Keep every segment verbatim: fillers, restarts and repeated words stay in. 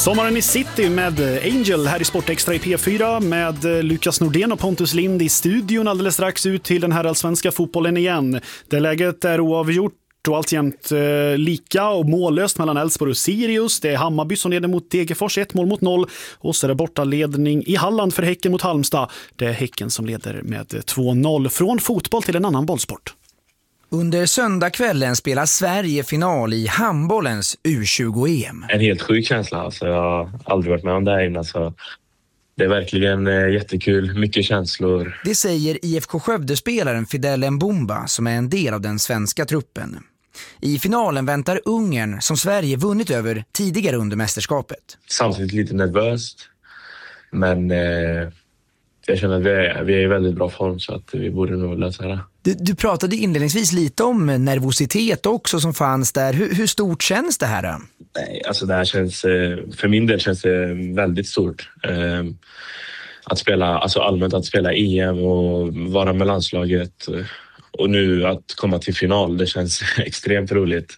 Sommaren i City med Angel här i Sportextra i P fyra med Lukas Nordén och Pontus Lind i studion alldeles strax ut till den här allsvenska fotbollen igen. Det läget är oavgjort och alltjämt eh, lika och mållöst mellan Elfsborg och Sirius. Det är Hammarby som leder mot Degerfors, ett mål mot noll. Och så är det bortaledning i Halland för Häcken mot Halmstad. Det är Häcken som leder med två noll. Från fotboll till en annan bollsport. Under söndagskvällen spelar Sverige final i handbollens U tjugo-E M. En helt sjuk känsla. Alltså, jag har aldrig varit med om det här innan. Så det är verkligen eh, jättekul. Mycket känslor. Det säger I F K Skövde-spelaren Fidel Mbumba som är en del av den svenska truppen. I finalen väntar Ungern som Sverige vunnit över tidigare under mästerskapet. Samtidigt lite nervöst. Men eh, jag känner att vi är, vi är i väldigt bra form så att vi borde nog lösa det. Du, du pratade inledningsvis lite om nervositet också som fanns där. Hur, hur stort känns det här då? Nej, alltså det här känns, för min del känns det väldigt stort. Att spela, alltså allmänt att spela E M och vara med landslaget och nu att komma till final, det känns extremt roligt.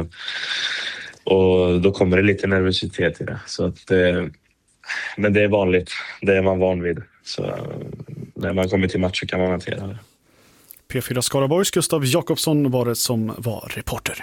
Och då kommer det lite nervositet i det. Så att, men det är vanligt, det är man van vid. Så när man kommer till match så kan man hantera det. P fyra Skaraborgs Gustav Jakobsson var det som var reporter.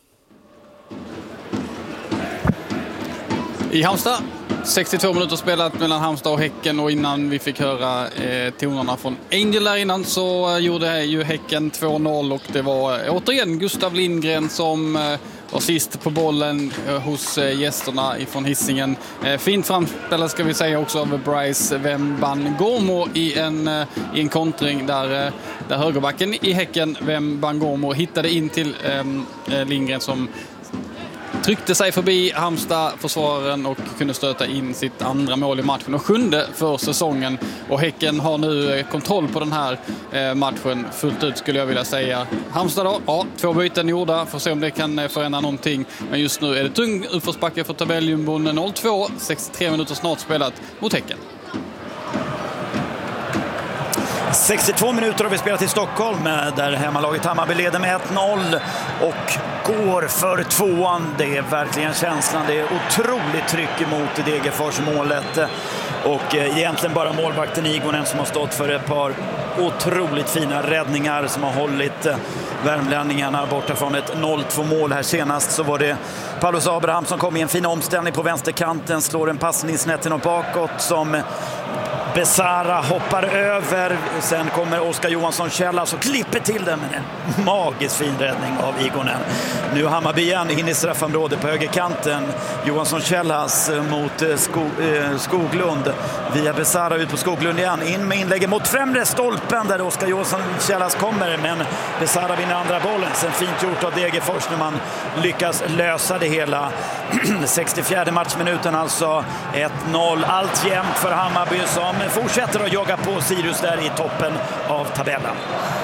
I Halmstad, sextiotvå minuter spelat mellan Halmstad och Häcken och innan vi fick höra eh, tonerna från Angel där innan så eh, gjorde ju Häcken två noll och det var eh, återigen Gustav Lindgren som eh, var sist på bollen eh, hos eh, gästerna ifrån Hisingen. Eh, fint framställt ska vi säga också av Bryce Wembangormo i en, eh, i en kontring där, eh, där högerbacken i Häcken Wembangormo hittade in till eh, Lindgren som tryckte sig förbi Halmstad-försvararen och kunde stöta in sitt andra mål i matchen och sjunde för säsongen. Och Häcken har nu kontroll på den här matchen fullt ut skulle jag vilja säga. Halmstad då, ja, två byten gjorda. Får se om det kan förändra någonting. Men just nu är det tung utförsbacke för tabelljumbon noll två. sextiotre minuter snart spelat mot Häcken. sextiotvå minuter har vi spelat i Stockholm där hemmalaget Hammarby leder med ett noll och går för tvåan. Det är verkligen känslan. Det är otroligt tryck emot Degerfors målet och egentligen bara målvakten Igonen som har stått för ett par otroligt fina räddningar som har hållit värmlänningarna borta från ett noll två mål. Här senast så var det Paulus Abraham som kom i en fin omställning på vänsterkanten, slår en passning snett och bakåt som Besara hoppar över. Sen kommer Oskar Johansson Källa så klipper till den med en magisk fin räddning av Igonen. Nu Hammarby igen in i straffområdet på högerkanten. Johansson Källas mot Skog, eh, Skoglund. Via Besara ut på Skoglund igen. In med inlägget mot främre stolpen där Oskar Johansson Källas kommer. Men Besara vinner andra bollen. Sen fint gjort av Degerfors när man lyckas lösa det hela. sextiofjärde matchminuten alltså. ett noll allt jämnt för Hammarby som fortsätter att jaga på Sirius där i toppen av tabellen.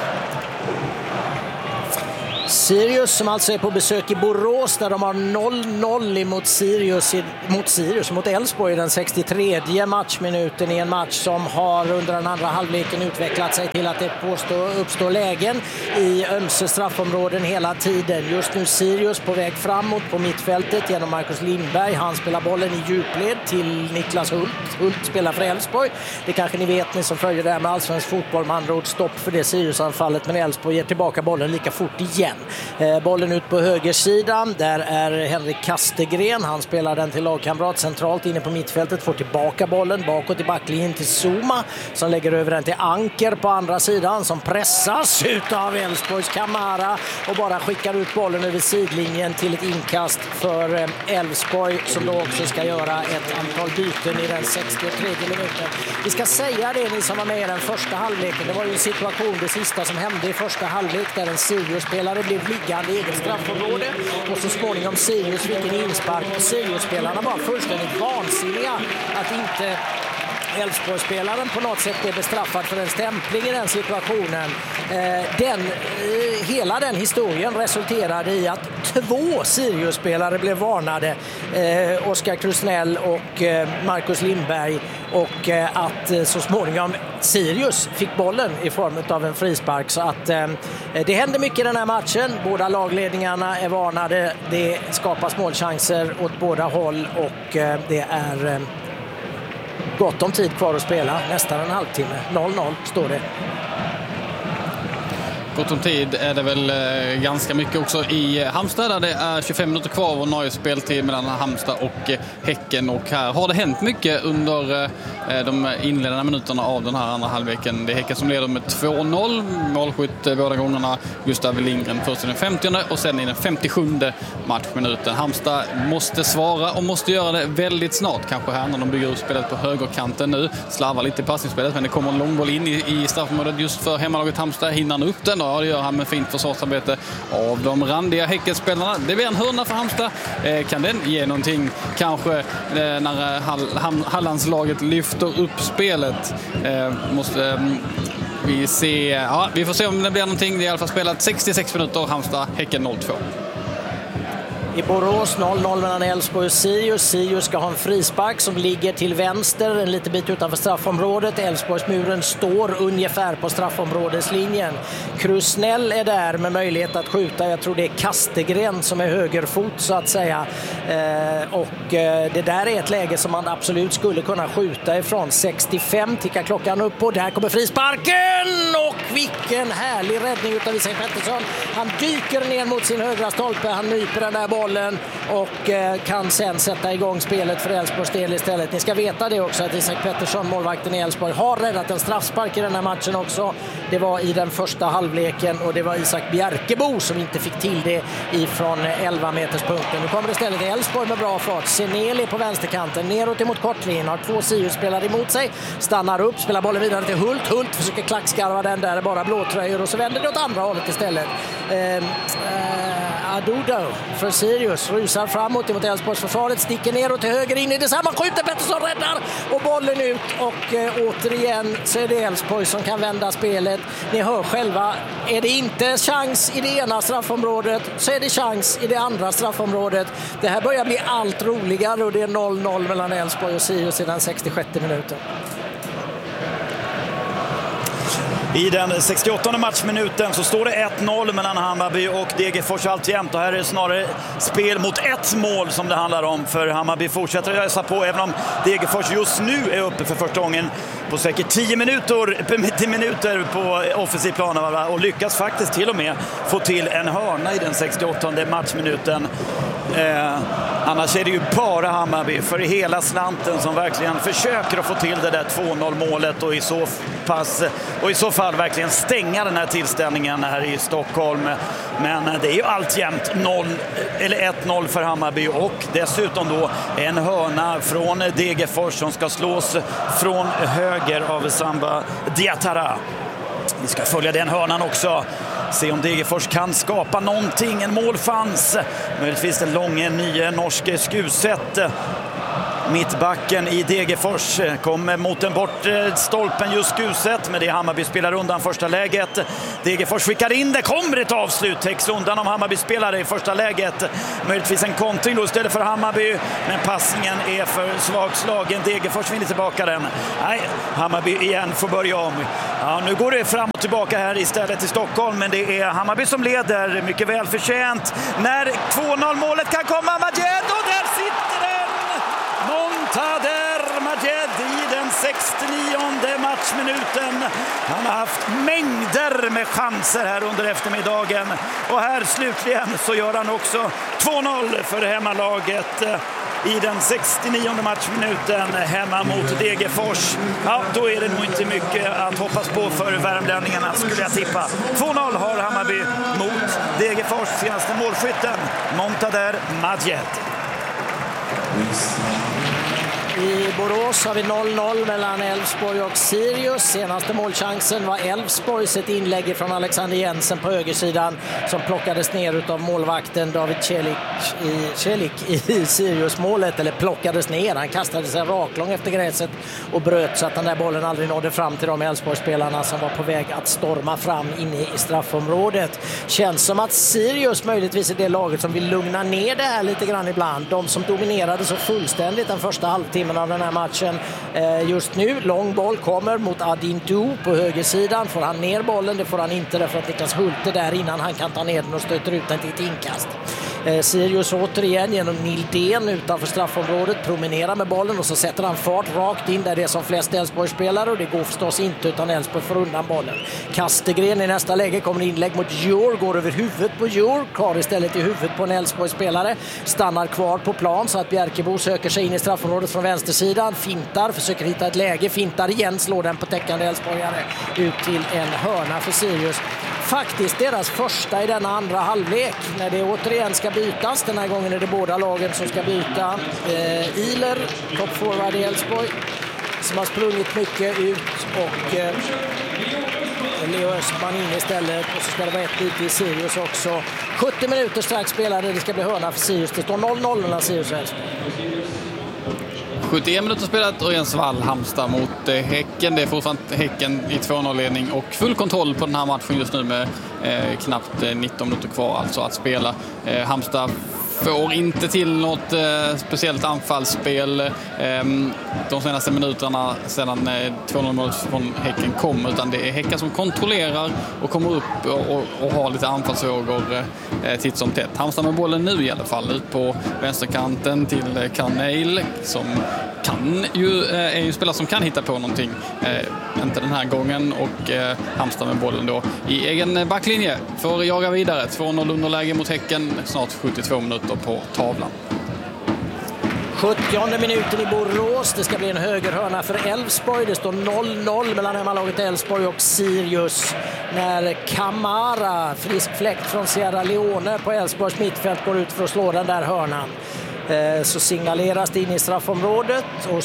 Sirius som alltså är på besök i Borås där de har noll noll mot Sirius, mot Sirius mot Elfsborg i den sextiotredje matchminuten i en match som har under den andra halvleken utvecklat sig till att det påstår, uppstår lägen i ömse straffområden hela tiden. Just nu Sirius på väg framåt på mittfältet genom Marcus Lindberg. Han spelar bollen i djupled till Niklas Hult. Hult spelar för Elfsborg. Det kanske ni vet, ni som följer det här med allsvensk fotboll. Man andra ord stopp för det Sirius-anfallet, men Elfsborg ger tillbaka bollen lika fort igen. Eh, bollen ut på högersidan, där är Henrik Kastegren, han spelar den till lagkamrat centralt inne på mittfältet, får tillbaka bollen bakåt i backlinjen till Zuma som lägger över den till Anker på andra sidan som pressas ut av Elfsborgs Kamara och bara skickar ut bollen över sidlinjen till ett inkast för Elfsborg som då också ska göra ett antal byten i den sextiotredje minuten. Vi ska säga det, ni som var med i den första halvleken, det var ju en situation, det sista som hände i första halvlek där en Sirius-spelare blev liggande i eget straffområde och så småningom Sirius fick en inspark och Sirius-spelarna var fullständigt vansinniga att inte Elfsborgsspelaren på något sätt är bestraffad för en stämpling i den situationen. Den, hela den historien resulterade i att två Sirius-spelare blev varnade eh, Oskar Krusnell och eh, Marcus Lindberg, och eh, att eh, så småningom Sirius fick bollen i form av en frispark. Så att eh, det händer mycket i den här matchen. Båda lagledningarna är varnade. Det skapas målchanser åt båda håll och eh, det är eh, gott om tid kvar att spela. Nästan en halvtimme. noll noll står det. Gott om tid är det väl eh, ganska mycket också i Halmstad där det är tjugofem minuter kvar och Norge speltid mellan Halmstad och eh, Häcken, och här har det hänt mycket under eh, de inledande minuterna av den här andra halvleken. Det är Häcken som leder med två noll, målskytt eh, båda gångerna Gustav Lindgren först i den femtionde och sen i den femtiosjunde matchminuten. Halmstad måste svara och måste göra det väldigt snart, kanske här när de bygger upp spelet på högerkanten nu. Slarvar lite i passningsspelet, men det kommer en långboll in i, i straffområdet just för hemmalaget Halmstad. Hinner han upp den? Ja, det gör han med fint försvarsarbete av de randiga Häckenspelarna. Det blir en hörna för Halmstad. Eh, kan den ge någonting kanske eh, när Hall, Hall, Hallandslaget lyfter upp spelet? Eh, måste eh, vi se. Ja, vi får se om det blir någonting. Det är i alla fall spelat sextiosex minuter, Halmstad, Häcken noll två. I Borås noll noll mellan Elfsborg och Sirius. Sirius ska ha en frispark som ligger till vänster, en liten bit utanför straffområdet. Elfsborgsmuren står ungefär på straffområdeslinjen. Krusnell är där med möjlighet att skjuta. Jag tror det är Kastegren som är högerfot så att säga. Eh, och eh, det där är ett läge som man absolut skulle kunna skjuta ifrån. sextiofem tickar klockan upp och där kommer frisparken! Och vilken härlig räddning utav Isak Pettersson. Han dyker ner mot sin högra stolpe. Han nyper den där bollen och eh, kan sen sätta igång spelet för Elfsborgs del istället. Ni ska veta det också att Isak Pettersson, målvakten i Elfsborg, har räddat en straffspark i den här matchen också. Det var i den första halvleken och det var Isak Bjerkebo som inte fick till det ifrån elva meterspunkten. Nu kommer det istället till Elfsborg med bra fart. Seneli på vänsterkanten, neråt emot kortlinjen, har två Sirius-spelare emot sig, stannar upp, spelar bollen vidare till Hult. Hult försöker klackskarva den där, bara blåtröjor, och så vänder det åt andra hållet istället. Eh, eh, Adudo för Sirius rusar framåt emot Elfsborgs försvaret, sticker neråt till höger in i detsamma, skjuter, Pettersson räddar och bollen ut, och eh, återigen så är det Elfsborg som kan vända spelet. Ni hör själva, är det inte chans i det ena straffområdet så är det chans i det andra straffområdet. Det här börjar bli allt roligare och det är noll noll mellan Elfsborg och Sirius i den sextiosjätte minuten. I den sextioåttonde matchminuten så står det ett noll mellan Hammarby och Degerfors alltjämt. Och här är det snarare spel mot ett mål som det handlar om. För Hammarby fortsätter att ösa på även om Degerfors just nu är uppe för första gången på säkert tio minuter, tio minuter på offensiv plan och lyckas faktiskt till och med få till en hörna i den sextioåttonde matchminuten. Eh, annars är det ju bara Hammarby för hela slanten som verkligen försöker att få till det där två noll målet och i så pass och i så fall verkligen stänga den här tillställningen här i Stockholm. Men det är ju alltjämt noll eller ett noll för Hammarby och dessutom då en hörna från Degerfors som ska slås från höger av Samba Diatara. Vi ska följa den hörnan också. Se om Degerfors kan skapa någonting. En målchans. Möjligtvis den långa nya norske Skuset. Mittbacken i Degerfors kommer mot den bort stolpen just Skuset, men det är Hammarby spelar undan första läget. Degerfors skickar in det, kommer ett avslut, täcks undan om Hammarby spelare i första läget. Möjligtvis en kontring då istället för Hammarby, men passningen är för svagslagen. Degerfors vinner tillbaka den. Nej, Hammarby igen får börja om. Ja, nu går det fram och tillbaka här istället i Stockholm, men det är Hammarby som leder, mycket väl förtjänt. När två noll målet kan komma, Majed, och där sitter den! Montader Majed i den sextionionde matchminuten. Han har haft mängder med chanser här under eftermiddagen. Och här slutligen så gör han också två noll för hemmalaget i den sextionionde matchminuten hemma mot Degerfors. Ja, då är det nog inte mycket att hoppas på för värmlänningarna, skulle jag tippa. två noll har Hammarby mot Degerfors, senaste målskytten Montader Majed. I Borås har vi noll noll mellan Elfsborg och Sirius. Senaste målchansen var Elfsborgs, ett inlägg från Alexander Jensen på högersidan som plockades ner av målvakten David Celik i, Celik i Sirius-målet. Eller plockades ner, han kastade sig raklång efter gräset och bröt så att den där bollen aldrig nådde fram till de Elfsborgsspelarna som var på väg att storma fram inne i straffområdet. Känns som att Sirius möjligtvis är det laget som vill lugna ner det här lite grann ibland. De som dominerade så fullständigt den första halvtimmen av den här matchen. Eh, just nu, lång boll kommer mot Adin Du på högersidan. Får han ner bollen? Det får han inte därför att Niklas Hult är där innan han kan ta ner den och stöter ut den till ett inkast. Eh, Sirius återigen genom Nildén utanför straffområdet promenerar med bollen och så sätter han fart rakt in där det är som flest Elfsborg-spelare och det går förstås inte utan Elfsborg får undan bollen. Kastegren i nästa läge kommer inlägg mot Djur, går över huvudet på Djur, kvar istället i huvudet på en Elfsborg-spelare, stannar kvar på plan så att Bjerkebo söker sig in i straffområdet från vänstersidan, fintar, försöker hitta ett läge, fintar igen, slår den på täckande Elfsborgare ut till en hörna för Sirius. Faktiskt deras första i denna andra halvlek när det återigen ska bytas. Den här gången är det båda lagen som ska byta. Eh, Iler, toppforward i Elfsborg, som har sprungit mycket ut och eh, Leo Östman in istället och så ska det vara ett byte i Sirius också. sjuttio minuter strax spelade, det ska bli hörna för Sirius. Det står noll noll mellan Sirius och Elfsborg. sjuttioen minuter spelat och Jens Wall Halmstad mot eh, Häcken. Det är fortfarande Häcken i två noll-ledning och full kontroll på den här matchen just nu med eh, knappt eh, nitton minuter kvar alltså att spela. Eh, Halmstad får inte till något eh, speciellt anfallsspel eh, de senaste minuterna sedan eh, två noll från Häcken kom, utan det är Häcken som kontrollerar och kommer upp och, och, och har lite anfallsvågor eh, titt som tätt. Halmstad med bollen nu i alla fall ut på vänsterkanten till eh, Carneil som kan ju, eh, är ju en spelare som kan hitta på någonting. Eh, inte den här gången och eh, Halmstad med bollen då i egen backlinje för att jaga vidare. två noll underläge mot Häcken, snart sjuttiotvå minuter på tavlan. sjuttionde minuten i Borås. Det ska bli en högerhörna för Elfsborg. Det står noll noll mellan hemmalaget Elfsborg och Sirius när Camara, frisk fläkt från Sierra Leone på Elfsborgs mittfält, går ut för att slå den där hörnan. Så signaleras det in i straffområdet och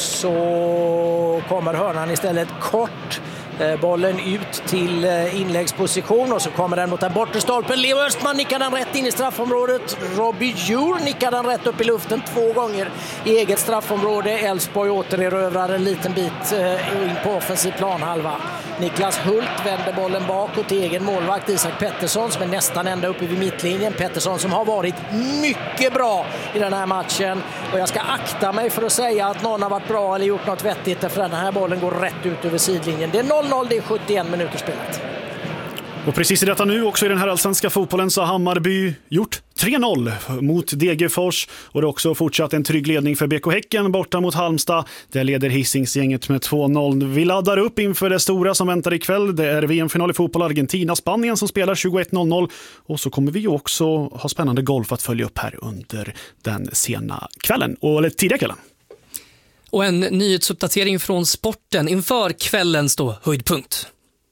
så kommer hörnan istället kort. Bollen ut till inläggsposition och så kommer den mot den bortre stolpen. Leo Östman nickar den rätt in i straffområdet. Robbie Djur nickar den rätt upp i luften två gånger i eget straffområde. Elfsborg återerövrar en liten bit in på offensiv planhalva. Niklas Hult vänder bollen bakåt till egen målvakt Isak Pettersson som är nästan ända uppe vid mittlinjen. Pettersson som har varit mycket bra i den här matchen. Och jag ska akta mig för att säga att någon har varit bra eller gjort något vettigt därför att den här bollen går rätt ut över sidlinjen. Det är noll noll, det är sjuttioen minuter spelat. Och precis i detta nu också i den här allsvenska fotbollen så har Hammarby gjort tre noll mot Degerfors och det är också fortsatt en trygg ledning för B K Häcken borta mot Halmstad. Där leder Hisingsgänget med två noll. Vi laddar upp inför det stora som väntar ikväll. Det är V M-final i fotboll Argentina-Spanien som spelar tjugoett noll noll och så kommer vi ju också ha spännande golf att följa upp här under den sena kvällen, eller tidiga kvällen. Och en nyhetsuppdatering från sporten inför kvällens då höjdpunkt.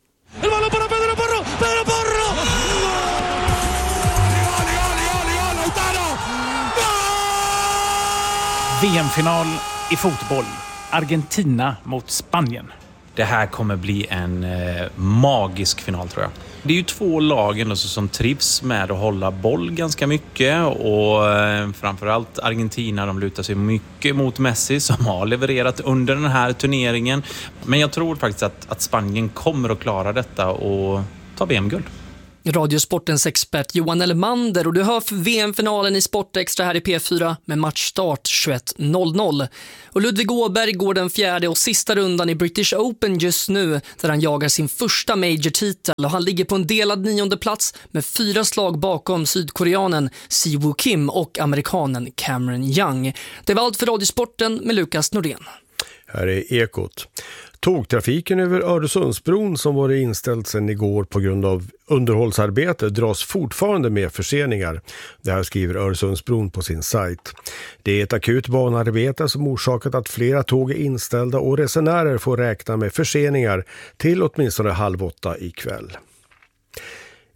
V M-final i fotboll. Argentina mot Spanien. Det här kommer bli en eh, magisk final tror jag. Det är ju två lagen alltså, som trivs med att hålla boll ganska mycket och eh, framförallt Argentina, de lutar sig mycket mot Messi som har levererat under den här turneringen. Men jag tror faktiskt att, att Spanien kommer att klara detta och ta V M-guld. Radiosportens expert Johan Elmander och du hör för V M-finalen i Sportextra här i P fyra med matchstart tjugoett noll noll. Och Ludvig Åberg går den fjärde och sista rundan i British Open just nu där han jagar sin första major-titel och han ligger på en delad nionde plats med fyra slag bakom sydkoreanen Siwoo Kim och amerikanen Cameron Young. Det var allt för Radiosporten med Lukas Nordén. Här är Ekot. Tågtrafiken över Öresundsbron som var inställd sedan igår på grund av underhållsarbete dras fortfarande med förseningar. Det här skriver Öresundsbron på sin sajt. Det är ett akut banarbete som orsakat att flera tåg är inställda och resenärer får räkna med förseningar till åtminstone halv åtta ikväll.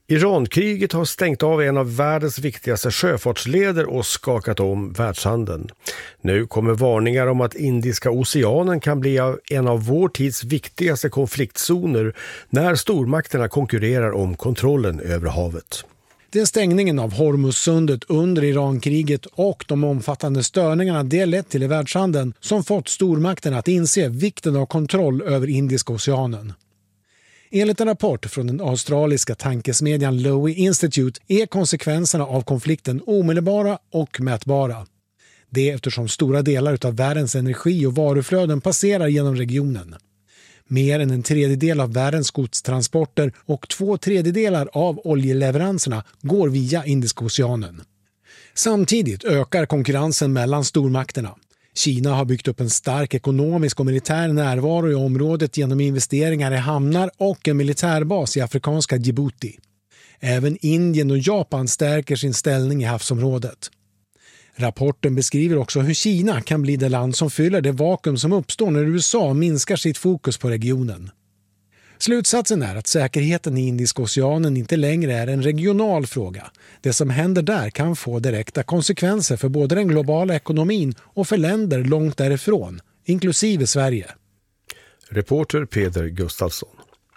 Irankriget har stängt av en av världens viktigaste sjöfartsleder och skakat om världshandeln. Nu kommer varningar om att Indiska oceanen kan bli en av vår tids viktigaste konfliktzoner när stormakterna konkurrerar om kontrollen över havet. Det är stängningen av Hormuzsundet under Irankriget och de omfattande störningarna det lett till i världshandeln som fått stormakterna att inse vikten av kontroll över Indiska oceanen. Enligt en rapport från den australiska tankesmedjan Lowy Institute är konsekvenserna av konflikten omedelbara och mätbara. Det är eftersom stora delar av världens energi- och varuflöden passerar genom regionen. Mer än en tredjedel av världens godstransporter och två tredjedelar av oljeleveranserna går via Indiska oceanen. Samtidigt ökar konkurrensen mellan stormakterna. Kina har byggt upp en stark ekonomisk och militär närvaro i området genom investeringar i hamnar och en militärbas i afrikanska Djibouti. Även Indien och Japan stärker sin ställning i havsområdet. Rapporten beskriver också hur Kina kan bli det land som fyller det vakuum som uppstår när U S A minskar sitt fokus på regionen. Slutsatsen är att säkerheten i Indiska oceanen inte längre är en regional fråga. Det som händer där kan få direkta konsekvenser för både den globala ekonomin och för länder långt därifrån, inklusive Sverige. Reporter Peder Gustafsson.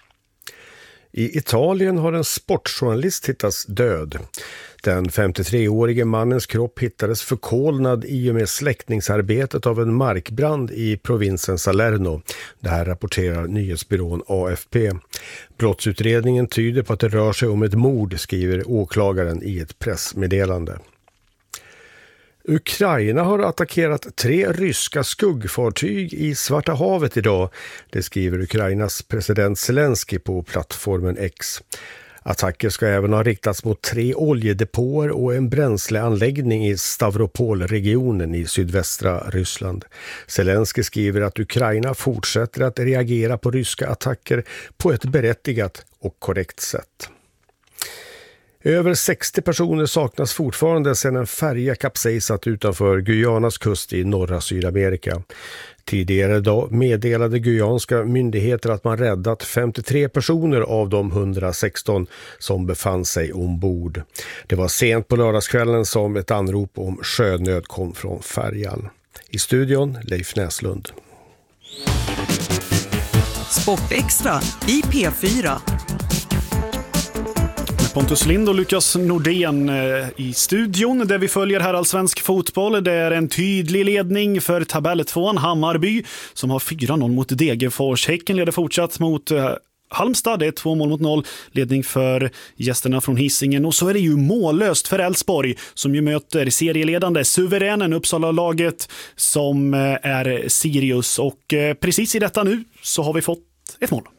I Italien har en sportjournalist hittats död. Den femtiotreårige mannens kropp hittades förkolnad i och med släckningsarbetet av en markbrand i provinsen Salerno. Det här rapporterar nyhetsbyrån A F P. Brottsutredningen tyder på att det rör sig om ett mord, skriver åklagaren i ett pressmeddelande. Ukraina har attackerat tre ryska skuggfartyg i Svarta havet idag. Det skriver Ukrainas president Zelensky på plattformen X. Attacker ska även ha riktats mot tre oljedepåer och en bränsleanläggning i Stavropol-regionen i sydvästra Ryssland. Zelensky skriver att Ukraina fortsätter att reagera på ryska attacker på ett berättigat och korrekt sätt. Över sextio personer saknas fortfarande sedan en färja kapsejsat utanför Guyanas kust i norra Sydamerika. Tidigare idag meddelade guyanska myndigheter att man räddat femtiotre personer av de hundrasexton som befann sig ombord. Det var sent på lördagskvällen som ett anrop om sjönöd kom från färjan. I studion Leif Näslund. Sportextra i P fyra. Pontus Lind och Lukas Nordén i studion där vi följer här allsvensk fotboll. Det är en tydlig ledning för tabelltvåan Hammarby som har fyra noll mot Degerfors. Häcken leder fortsatt mot Halmstad, det är två mål mot noll. Ledning för gästerna från Hisingen. Och så är det ju mållöst för Elfsborg som ju möter serieledande suveränen Uppsala-laget som är Sirius. Och precis i detta nu så har vi fått ett mål.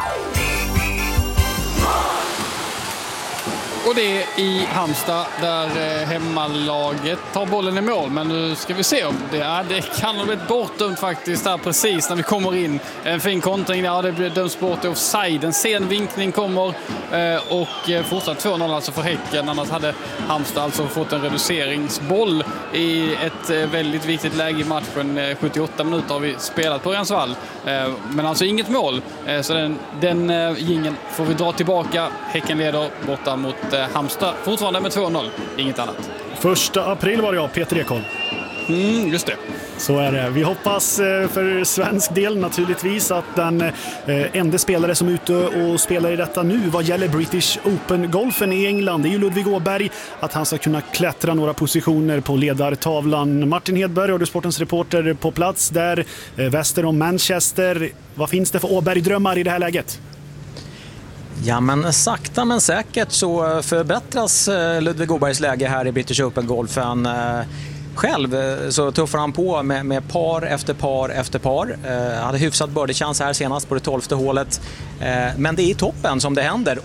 Och det är i Halmstad där hemmalaget tar bollen i mål. Men nu ska vi se om det är. Det kan ha blivit bortdömt faktiskt där precis när vi kommer in. En fin kontring där, det blir döms bort offside. En sen vinkning kommer och fortsatt två noll alltså för Häcken. Annars hade Halmstad alltså fått en reduceringsboll i ett väldigt viktigt läge i matchen. sjuttioåtta minuter har vi spelat på Rensvall. Men alltså inget mål. Så den, den gingen får vi dra tillbaka. Häcken leder borta mot Halmstad fortfarande med två noll, inget annat. Första april var jag, Peter Ekholm. Mm, just det. Så är det. Vi hoppas för svensk del naturligtvis att den enda spelare som är ute och spelar i detta nu vad gäller British Open-golfen i England, det är ju Ludvig Åberg, att han ska kunna klättra några positioner på ledartavlan. Martin Hedberg, Radiosportens reporter på plats där, väster om Manchester. Vad finns det för Åberg-drömmar i det här läget? Ja, men sakta men säkert så förbättras Ludvig Åbergs läge här i British Open-golfen. Själv så tuffar han på med, med par efter par efter par. Eh, hade hyfsat birdie-chans här senast på det tolfte hålet. Eh, men det är i toppen som det händer.